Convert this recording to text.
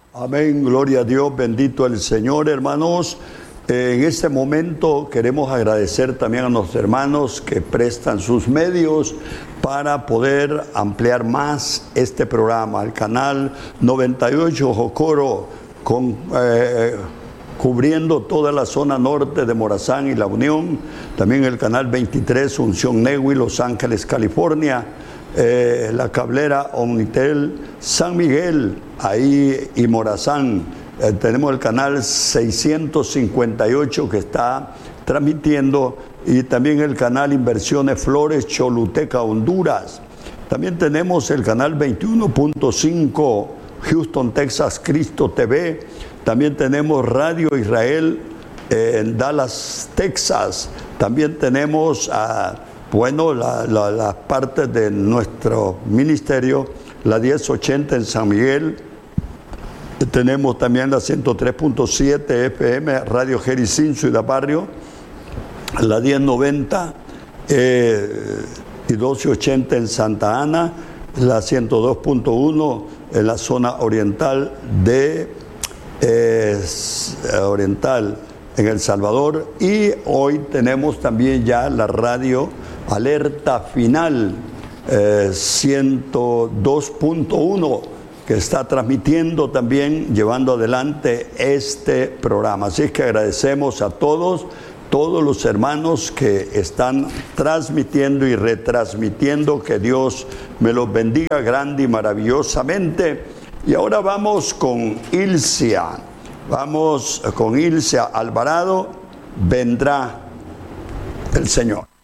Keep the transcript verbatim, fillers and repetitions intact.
Amén, gloria a Dios, bendito el Señor, hermanos. Eh, en este momento queremos agradecer también a nuestros hermanos que prestan sus medios para poder ampliar más este programa. El canal noventa y ocho Jocoro, con, eh, cubriendo toda la zona norte de Morazán y La Unión. También el canal veintitrés Unción Negui, Los Ángeles, California. Eh, la cablera Omnitel San Miguel, ahí y Morazán. Eh, tenemos el canal seiscientos cincuenta y ocho que está transmitiendo, y también el canal Inversiones Flores, Choluteca, Honduras. También tenemos el canal veintiuno punto cinco Houston, Texas, Cristo T V. También tenemos Radio Israel eh, en Dallas, Texas. También tenemos a Bueno, las la, la partes de nuestro ministerio, la diez ochenta en San Miguel. Tenemos también la ciento tres punto siete F M, Radio Jericín, Ciudad Barrio, la diez noventa eh, y doce ochenta en Santa Ana, la ciento dos punto uno en la zona oriental de eh, oriental en El Salvador. Y hoy tenemos también ya la radio Alerta Final eh, ciento dos punto uno, que está transmitiendo también, llevando adelante este programa. Así que agradecemos a todos, todos los hermanos que están transmitiendo y retransmitiendo. Que Dios me los bendiga grande y maravillosamente. Y ahora vamos con Ilcia, vamos con Ilcia Alvarado. Vendrá el Señor.